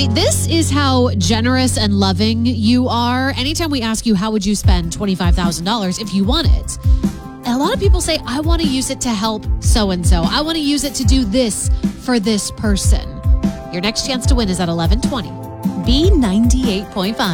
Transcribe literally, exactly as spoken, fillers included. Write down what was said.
Okay, this is how generous and loving you are. Anytime we ask you, how would you spend twenty-five thousand dollars if you won it? A lot of people say, I want to use it to help so-and-so. I want to use it to do this for this person. Your next chance to win is at eleven twenty. B ninety-eight point five.